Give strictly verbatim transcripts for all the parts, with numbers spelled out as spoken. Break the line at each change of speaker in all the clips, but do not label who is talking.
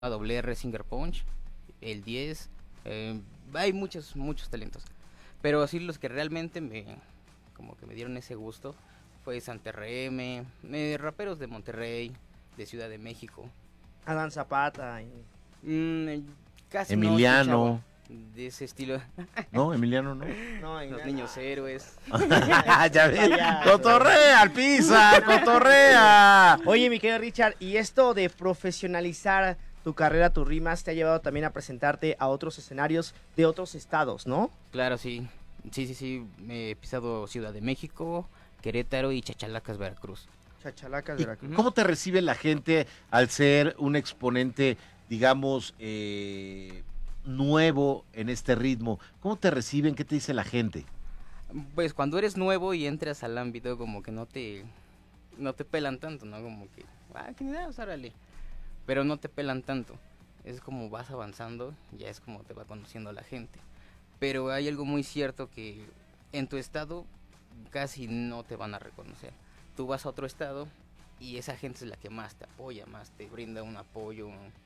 W R Singer Punch, el diez, eh, hay muchos, muchos talentos. Pero así los que realmente me, como que me dieron ese gusto, fue Santa R M, eh, raperos de Monterrey, de Ciudad de México.
Adán Zapata. Y...
Mm, casi
Emiliano.
No de ese estilo.
No, Emiliano no.
No,
Los niños héroes.
Ya ves, cotorrea, Alpizar, cotorrea.
Oye, mi querido Richard, ¿y esto de profesionalizar tu carrera, tus rimas, te ha llevado también a presentarte a otros escenarios de otros estados, ¿no?
Claro, sí. Sí, sí, sí. Me he pisado Ciudad de México, Querétaro y Chachalacas, Veracruz.
Chachalacas,
¿Y
Veracruz.
cómo te recibe la gente al ser un exponente, digamos, eh, nuevo en este ritmo? ¿Cómo te reciben? ¿Qué te dice la gente?
Pues cuando eres nuevo y entras al ámbito, como que no te no te pelan tanto, ¿no? Como que, ah, qué idea, órale. Pero no te pelan tanto. Es como vas avanzando, ya es como te va conociendo la gente. Pero hay algo muy cierto que en tu estado casi no te van a reconocer. Tú vas a otro estado y esa gente es la que más te apoya, más te brinda un apoyo.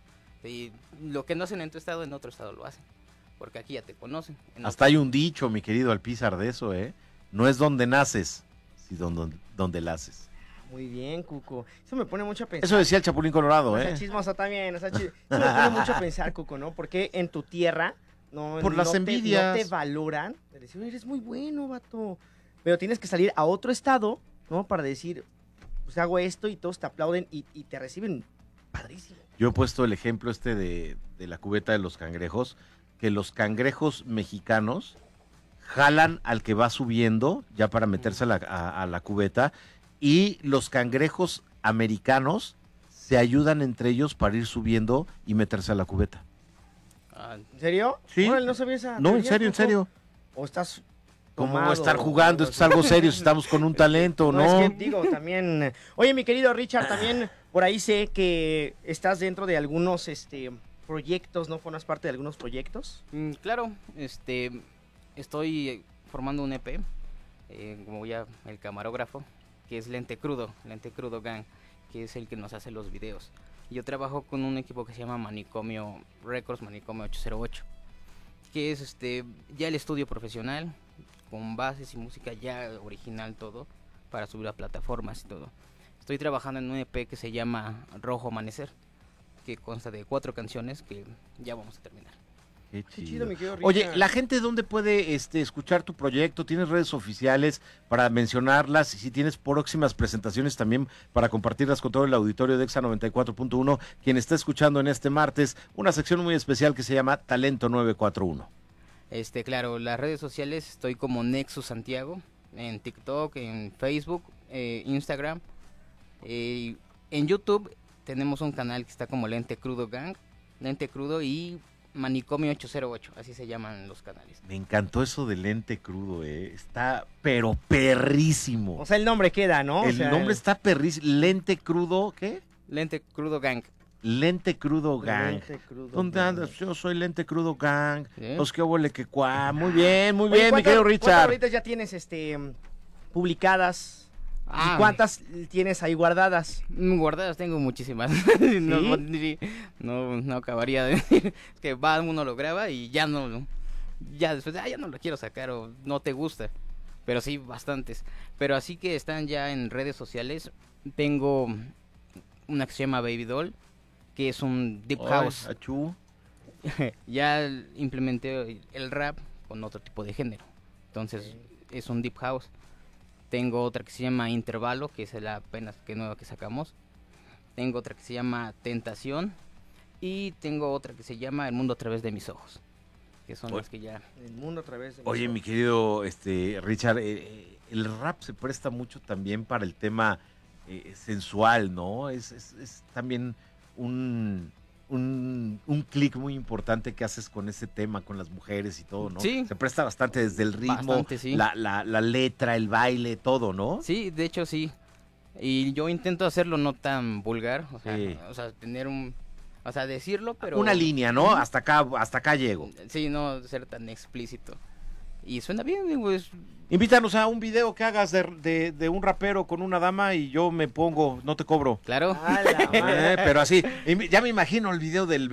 Y lo que no hacen en tu estado, en otro estado lo hacen. Porque aquí ya te conocen. En
Hasta
otro...
hay un dicho, mi querido Alpizar, de eso, ¿eh? No es donde naces, sino donde, donde la haces.
Muy bien, Cuco. Eso me pone mucho a pensar.
Eso decía el Chapulín Colorado,
O sea,
¿eh?
chismosa también. O sea, chi... Eso me pone mucho a pensar, Cuco, ¿no? Porque en tu tierra no,
Por
no
las
te,
envidias.
no te valoran. De decir, eres muy bueno, vato. Pero tienes que salir a otro estado, ¿no? Para decir, pues hago esto y todos te aplauden y, y te reciben padrísimo.
Yo he puesto el ejemplo este de, de la cubeta de los cangrejos, que los cangrejos mexicanos jalan al que va subiendo ya para meterse a la, a, a la cubeta, y los cangrejos americanos se ayudan entre ellos para ir subiendo y meterse a la cubeta.
Ah,
¿En serio?
Sí.
Órale, no sabía esa
No, en
teoría,
serio, en
Cuco.
serio.
¿O estás
¿Cómo
tomado
estar
o
jugando?
algo
Esto es
así?
algo serio, si estamos con un talento, ¿no?
Es que digo, también... Oye, mi querido Richard, también por ahí sé que estás dentro de algunos este, proyectos, ¿no? ¿Formas parte de algunos proyectos?
mm, claro, este, estoy formando un E P, eh, como ya el camarógrafo, que es Lente Crudo, Lente Crudo Gang, que es el que nos hace los videos. Yo trabajo con un equipo que se llama Manicomio Records, Manicomio ocho cero ocho, que es este ya el estudio profesional, con bases y música ya original todo, para subir a plataformas y todo. Estoy trabajando en un E P que se llama Rojo Amanecer, que consta de cuatro canciones que ya vamos a terminar.
Qué
Qué
chido.
chido, mi querido Richard.
Oye, ¿la gente dónde puede este, escuchar tu proyecto? ¿Tienes redes oficiales para mencionarlas? Y si tienes próximas presentaciones también para compartirlas con todo el auditorio de Exa noventa y cuatro punto uno, quien está escuchando en este martes una sección muy especial que se llama Talento nueve cuatro uno.
Este, claro, las redes sociales estoy como Nexus Santiago, en TikTok, en Facebook, eh, Instagram, eh, en YouTube tenemos un canal que está como Lente Crudo Gang, Lente Crudo y Manicomio ocho cero ocho, así se llaman los canales.
Me encantó eso de Lente Crudo, ¿eh? Está pero perrísimo.
O sea, el nombre queda, ¿no? O
el
sea,
nombre está perrísimo. Lente Crudo, ¿qué?
Lente Crudo Gang.
Lente Crudo Gang.
Lente Crudo
¿Dónde
Gang.
andas? Yo soy Lente Crudo Gang.
¿Sí?
Los que huele que cuá. Muy bien, muy
Oye,
bien, mi
¿cuántas-
querido
¿Cuántas
Richard.
ahorita ya tienes este publicadas?
Ah,
¿Y cuántas tienes ahí guardadas?
mm, guardadas tengo muchísimas. no, no, no, no acabaría de decir. Es que va, uno lo graba y ya no, ya después, ah, ya no lo quiero sacar o no te gusta. Pero sí, bastantes. Pero así que están ya en redes sociales. Tengo una que se llama Baby Doll, que es un deep
Ay,
house.
achú.
Ya implementé el rap con otro tipo de género. Entonces es un deep house. Tengo otra que se llama Intervalo, que es la apenas que nueva que sacamos. Tengo otra que se llama Tentación. Y tengo otra que se llama El mundo a través de mis ojos, que son
Oye.
las que ya...
El mundo a través de...
Oye, mi querido este, Richard, eh, el rap se presta mucho también para el tema eh, sensual, ¿no? Es, es, es también un, un, un clic muy importante que haces con ese tema, con las mujeres y todo, ¿no?
Sí.
Se presta bastante desde el ritmo,
Bastante, sí.
la, la, la letra, el baile, todo, ¿no?
Sí, de hecho sí. Y yo intento hacerlo no tan vulgar, o sea,
Sí.
o sea tener un... O sea, decirlo, pero...
Una línea, ¿no? Hasta acá, hasta acá llego.
Sí, no ser tan explícito. Y suena bien, digo, es...
Invítanos a un video que hagas de, de, de un rapero con una dama y yo me pongo, no te cobro.
Claro.
A la madre.
Eh, pero así, ya me imagino el video del